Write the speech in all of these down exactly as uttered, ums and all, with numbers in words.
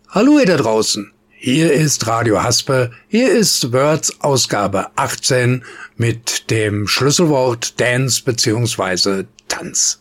Hallo ihr da draußen, hier ist Radio Haspe, hier ist Words Ausgabe achtzehn mit dem Schlüsselwort Dance bzw. Tanz.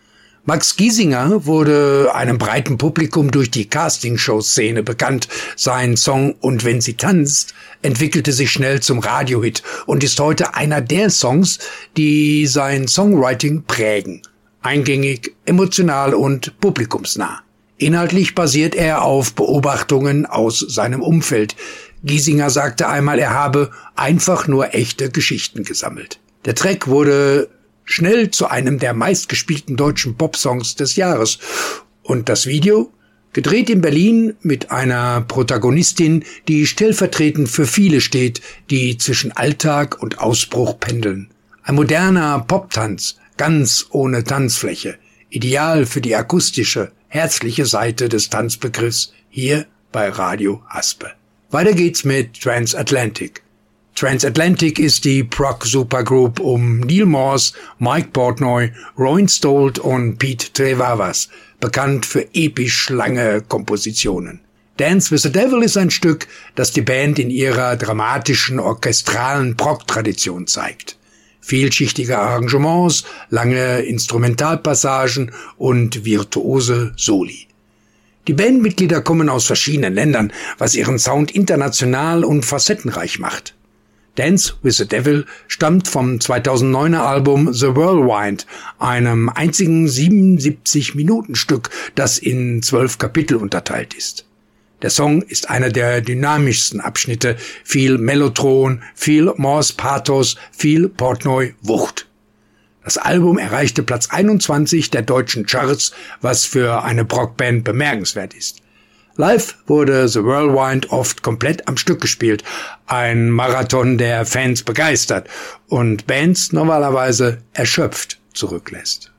Max Giesinger wurde einem breiten Publikum durch die Castingshow-Szene bekannt. Sein Song »Und wenn sie tanzt« entwickelte sich schnell zum Radiohit und ist heute einer der Songs, die sein Songwriting prägen. Eingängig, emotional und publikumsnah. Inhaltlich basiert er auf Beobachtungen aus seinem Umfeld. Giesinger sagte einmal, er habe einfach nur echte Geschichten gesammelt. Der Track wurde schnell zu einem der meistgespielten deutschen Popsongs des Jahres. Und das Video? Gedreht in Berlin mit einer Protagonistin, die stellvertretend für viele steht, die zwischen Alltag und Ausbruch pendeln. Ein moderner Poptanz, ganz ohne Tanzfläche. Ideal für die akustische, herzliche Seite des Tanzbegriffs hier bei Radio Haspe. Weiter geht's mit Transatlantic. Transatlantic ist die Prog-Supergroup um Neil Morse, Mike Portnoy, Rowan Stolt und Pete Trewavas, bekannt für episch lange Kompositionen. Dance with the Devil ist ein Stück, das die Band in ihrer dramatischen, orchestralen Prog-Tradition zeigt. Vielschichtige Arrangements, lange Instrumentalpassagen und virtuose Soli. Die Bandmitglieder kommen aus verschiedenen Ländern, was ihren Sound international und facettenreich macht. Dance with the Devil stammt vom zweitausenddeuner Album The Whirlwind, einem einzigen siebenundsiebzig-Minuten-Stück, das in zwölf Kapitel unterteilt ist. Der Song ist einer der dynamischsten Abschnitte, viel Mellotron, viel Morse-Pathos, viel Portnoy-Wucht. Das Album erreichte Platz einundzwanzig der deutschen Charts, was für eine Prog-Band bemerkenswert ist. Live wurde The Whirlwind oft komplett am Stück gespielt, ein Marathon, der Fans begeistert und Bands normalerweise erschöpft zurücklässt.